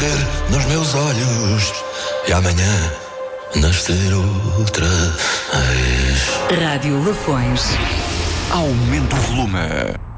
morrer nos meus olhos e amanhã nascer outra vez. Rádio Lafões. Aumente o volume.